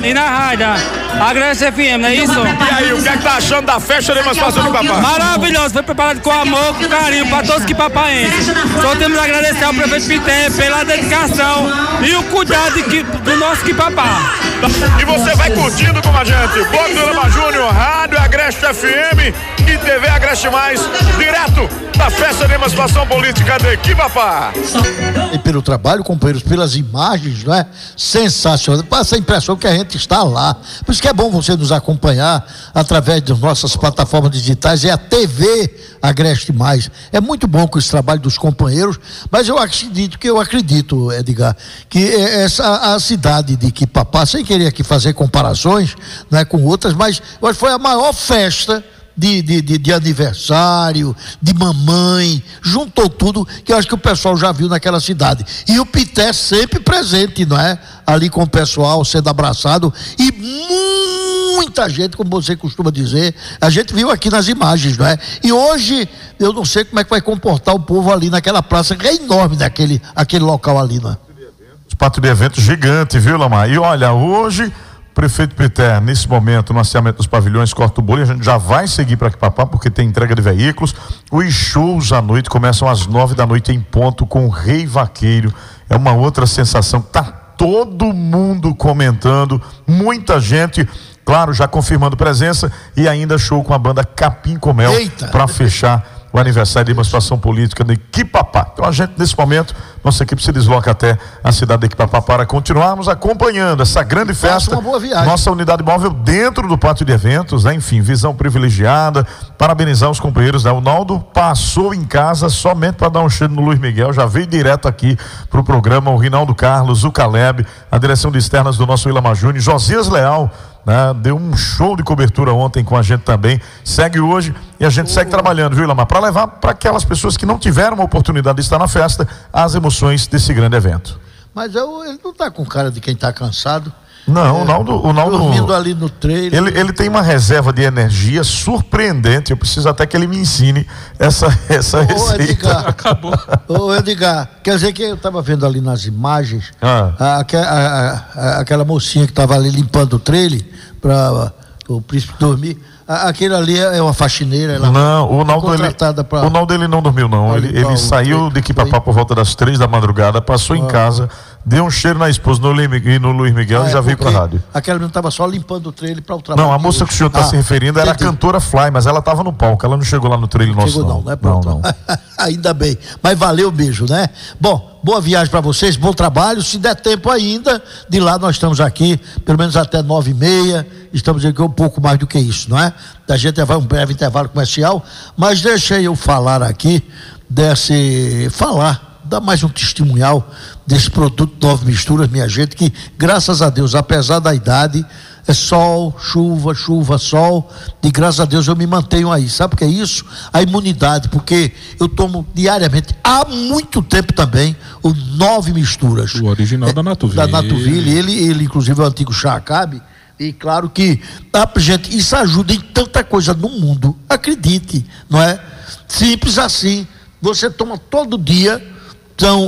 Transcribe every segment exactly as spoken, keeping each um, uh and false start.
e na rádio, Agreste F M, não é isso? E aí, o que é que tá achando da festa de emancipação de Quipapá? Maravilhoso, foi preparado com amor, com carinho para todos os quipapaenses. Só temos a agradecer ao prefeito Pité pela dedicação e o cuidado de, do nosso Quipapá. E você vai curtindo com a gente, Bloco do Ilama Júnior, Rádio Agreste F M e T V Agreste Mais, direto da festa de emancipação política de Quipapá. E pelo trabalho, companheiros, pelas imagens, não é? Sensacional. Passa a impressão que a gente está lá. Por isso que é bom você nos acompanhar através das nossas plataformas digitais, é a T V Agreste Mais. É muito bom com esse trabalho dos companheiros, mas eu acredito que eu acredito, Edgar, que essa a cidade de Quipapá, sem querer aqui fazer comparações, né, com outras, mas eu acho que foi a maior festa De, de, de, de aniversário, de mamãe, juntou tudo que eu acho que o pessoal já viu naquela cidade. E o Pité sempre presente, não é? Ali com o pessoal sendo abraçado e muita gente, como você costuma dizer, a gente viu aqui nas imagens, não é? E hoje eu não sei como é que vai comportar o povo ali naquela praça que é enorme daquele aquele local ali, não é? Espaço de evento gigante, viu, Lamar? E olha, hoje prefeito Pité, nesse momento, no aciamento dos pavilhões, corta o bolo, e a gente já vai seguir para Quipapá, porque tem entrega de veículos. Os shows à noite começam às nove da noite em ponto com o Rei Vaqueiro. É uma outra sensação, tá todo mundo comentando, muita gente, claro, já confirmando presença, e ainda show com a banda Capim Comel para fechar o aniversário de emancipação política de Quipapá. Então a gente, nesse momento, nossa equipe se desloca até a cidade de Quipapá para continuarmos acompanhando essa grande festa. Uma boa viagem. Nossa unidade móvel dentro do pátio de eventos, né? Enfim, visão privilegiada. Parabenizar os companheiros, né? O Naldo passou em casa somente para dar um cheiro no Luiz Miguel, já veio direto aqui para o programa, o Rinaldo Carlos, o Caleb, a direção de externas do nosso Ilama Júnior, Josias Leal, né? Deu um show de cobertura ontem com a gente também, segue hoje e a gente segue trabalhando, viu, Ilamar, para levar para aquelas pessoas que não tiveram a oportunidade de estar na festa as emoções desse grande evento. Mas eu, ele não está com cara de quem está cansado. Não, é, o Naldo, o Naldo dormindo ali no trailer. Ele, ele tem uma reserva de energia surpreendente. Eu preciso até que ele me ensine essa, essa Ô, receita. Edgar, acabou. Ô, Edgar, quer dizer que eu estava vendo ali nas imagens ah. a, a, a, a, aquela mocinha que estava ali limpando o trailer para o príncipe dormir. A, aquele ali é uma faxineira. Ela não, o Naldo, ele, pra, o Naldo ele não dormiu não. Ele, ele saiu de Quipapá por volta das três da madrugada, passou ah. em casa, deu um cheiro na esposa no, e no Luiz Miguel ah, e já é veio pra rádio. Aquela menina estava só limpando o trailer para o trabalho. Não, a moça que o senhor está ah, se referindo era entendi. a cantora Fly, mas ela estava no palco, ela não chegou lá no trailer nosso. Chegou não, não é pronto. Não, não. Ainda bem, mas valeu o beijo, né? Bom, boa viagem para vocês, bom trabalho, se der tempo ainda, de lá nós estamos aqui, pelo menos até nove e meia, estamos aqui um pouco mais do que isso, não é? A gente vai um breve intervalo comercial, mas deixa eu falar aqui, desse, falar, dar mais um testemunhal desse produto Nove Misturas, minha gente, que graças a Deus, apesar da idade, é sol, chuva, chuva, sol, e graças a Deus eu me mantenho aí. Sabe o que é isso? A imunidade, porque eu tomo diariamente, há muito tempo também, o Nove Misturas. O original é, da Natuville. Da Natuville, ele, ele inclusive é o antigo Chá Acabe, e claro que, ah, gente, isso ajuda em tanta coisa no mundo, acredite, não é? Simples assim, você toma todo dia, então,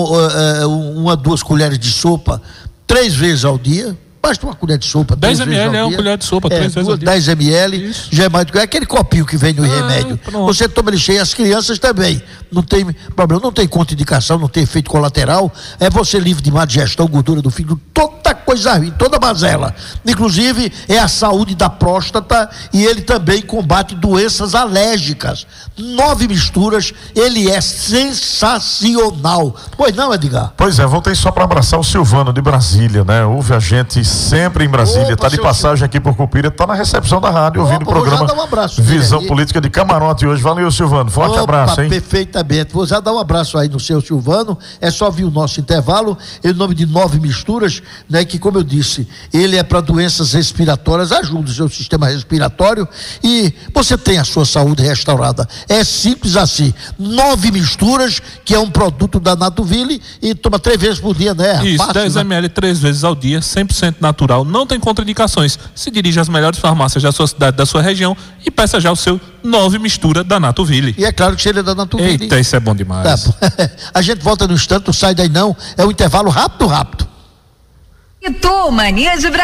uma, duas colheres de sopa, três vezes ao dia, basta uma colher de sopa. dez mililitros é uma colher de sopa, três vezes ao dia. dez mililitros, já é mais do que é aquele copinho que vem no ah, remédio. Pronto. Você toma ele cheio, as crianças também. Não tem problema, não tem contraindicação, não tem efeito colateral. É você livre de má digestão, gordura do fígado, toda coisa ruim, toda mazela. Inclusive, é a saúde da próstata e ele também combate doenças alérgicas. Nove Misturas, ele é sensacional. Pois não, Edgar? Pois é, voltei só para abraçar o Silvano de Brasília, né? Ouve a gente sempre em Brasília, está de passagem aqui por Cupira, está na recepção da rádio, ouvindo o programa um abraço, Visão Política de Camarote hoje. Valeu, Silvano, forte Opa, abraço, hein? Perfeitamente, vou já dar um abraço aí no seu Silvano, é só vir o nosso intervalo, em nome de Nove Misturas, né, que como eu disse, ele é para doenças respiratórias, ajuda o seu sistema respiratório e você tem a sua saúde restaurada, é simples assim. Nove Misturas, que é um produto da Natuville e toma três vezes por dia, né? Isso, Fácil, dez mililitros três vezes ao dia, cem por cento natural, não tem contraindicações. Se dirige às melhores farmácias da sua cidade, da sua região e peça já o seu Nove Mistura da Natuville. E é claro que se ele é da Natuville. Eita, isso é bom demais. Tá. A gente volta no instante, não sai daí não, é um intervalo rápido, rápido. E tu, Mania de Brasil.